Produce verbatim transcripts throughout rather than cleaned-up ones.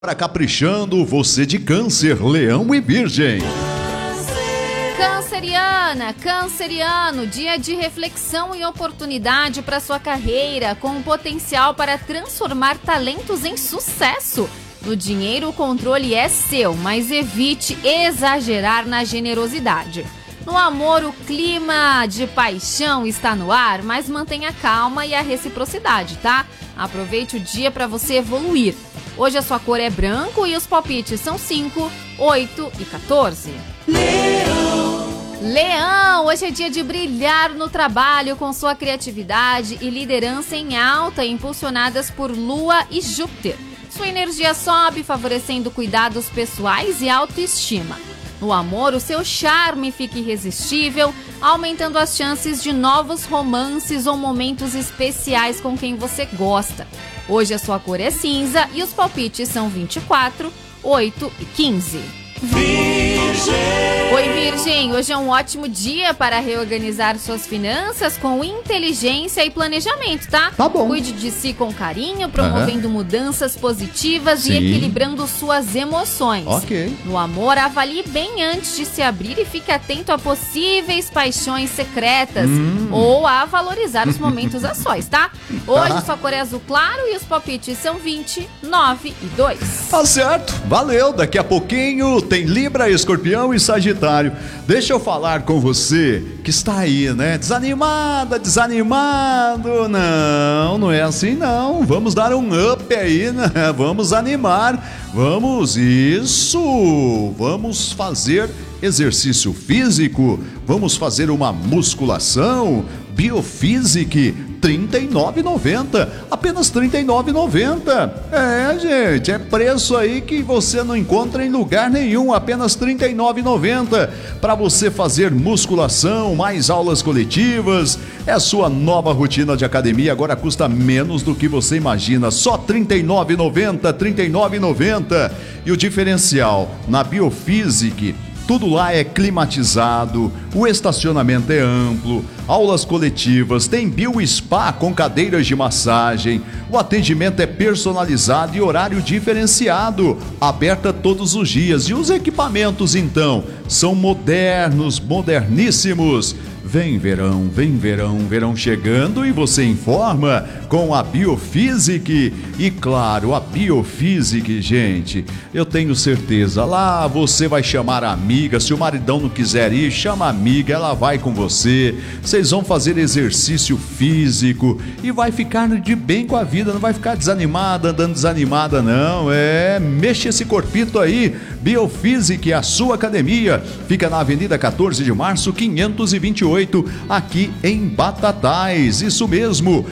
Para caprichando, você de Câncer, Leão e Virgem. Canceriana, canceriano, dia de reflexão e oportunidade para sua carreira, com potencial para transformar talentos em sucesso. No dinheiro, o controle é seu, mas evite exagerar na generosidade. No amor, o clima de paixão está no ar, mas mantenha a calma e a reciprocidade, tá? Aproveite o dia para você evoluir. Hoje a sua cor é branco e os palpites são cinco, oito e quatorze. Leão. Leão, hoje é dia de brilhar no trabalho com sua criatividade e liderança em alta, impulsionadas por Lua e Júpiter. Sua energia sobe, favorecendo cuidados pessoais e autoestima. No amor, o seu charme fica irresistível, aumentando as chances de novos romances ou momentos especiais com quem você gosta. Hoje a sua cor é cinza e os palpites são vinte e quatro, oito e quinze. Virgem. Oi, Virgem, hoje é um ótimo dia para reorganizar suas finanças com inteligência e planejamento, tá? Tá bom. Cuide de si com carinho, promovendo uhum. mudanças positivas Sim. e equilibrando suas emoções. Ok. No amor, avalie bem antes de se abrir e fique atento a possíveis paixões secretas hum. ou a valorizar os momentos a sós, tá? Hoje tá. sua cor é azul claro e os palpites são vinte, nove e dois. Tá certo, valeu. Daqui a pouquinho tem Libra, Escorpião e Sagitário. Deixa eu falar com você que está aí, né? Desanimada, desanimado. Não, não é assim não. Vamos dar um up aí, né? Vamos animar. Vamos, isso. Vamos fazer exercício físico. Vamos fazer uma musculação. Biofísica, trinta e nove reais e noventa centavos, apenas trinta e nove reais e noventa centavos. É, gente, é preço aí que você não encontra em lugar nenhum, apenas trinta e nove reais e noventa centavos para você fazer musculação, mais aulas coletivas. É a sua nova rotina de academia, agora custa menos do que você imagina, só trinta e nove reais e noventa centavos, trinta e nove reais e noventa centavos. E o diferencial na Biofísica, tudo lá é climatizado, o estacionamento é amplo, aulas coletivas, tem bio-spa com cadeiras de massagem, o atendimento é personalizado e horário diferenciado, aberta todos os dias. E os equipamentos, então, são modernos, moderníssimos. Vem verão, vem verão, verão chegando e você informa com a Biofísica. E claro, a Biofísica, gente, eu tenho certeza, lá você vai chamar a amiga, se o maridão não quiser ir, chama a amiga, ela vai com você, vocês vão fazer exercício físico e vai ficar de bem com a vida, não vai ficar desanimada, andando desanimada não, é, mexe esse corpito aí. Biofísica, a sua academia, fica na Avenida quatorze de março, quinhentos e vinte e oito, aqui em Batatais, isso mesmo,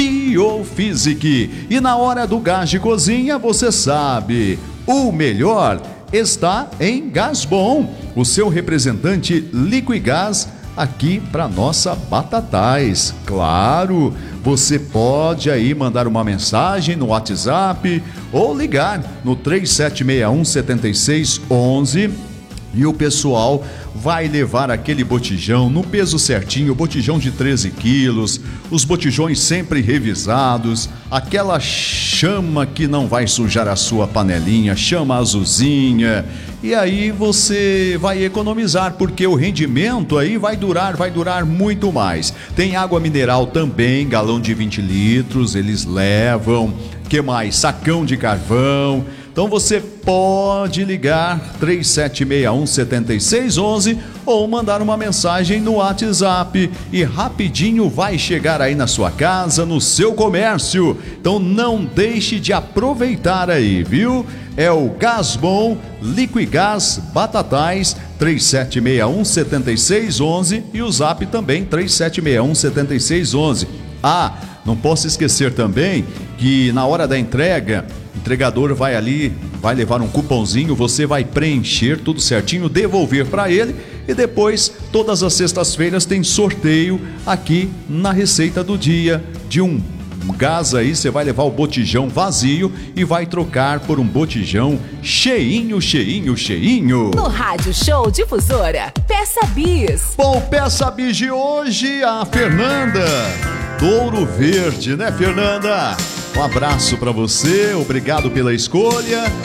Biofísica. E na hora do gás de cozinha, você sabe, o melhor está em Gasbom, o seu representante Liquigás aqui para nossa Batatais. Claro, você pode aí mandar uma mensagem no WhatsApp ou ligar no três sete seis um, sete seis um um e o pessoal vai levar aquele botijão no peso certinho, botijão de treze quilos, os botijões sempre revisados, aquela chama que não vai sujar a sua panelinha, chama azulzinha, e aí você vai economizar, porque o rendimento aí vai durar, vai durar muito mais. Tem água mineral também, galão de vinte litros, eles levam, que mais? Sacão de carvão. Então você pode ligar três sete seis um, sete seis um um ou mandar uma mensagem no WhatsApp e rapidinho vai chegar aí na sua casa, no seu comércio. Então não deixe de aproveitar aí, viu? É o Gasbom Liquigás Batatais, três sete seis um, sete seis um um e o Zap também, três sete seis um, sete seis um um. Ah, não posso esquecer também que na hora da entrega, o entregador vai ali, vai levar um cupomzinho, você vai preencher tudo certinho, devolver para ele e depois, todas as sextas-feiras tem sorteio aqui na Receita do Dia de um gás aí, você vai levar o botijão vazio e vai trocar por um botijão cheinho, cheinho, cheinho. No Rádio Show Difusora, Peça Bis. Bom, Peça Bis de hoje, a Fernanda do Ouro Verde, né, Fernanda? Um abraço para você, obrigado pela escolha.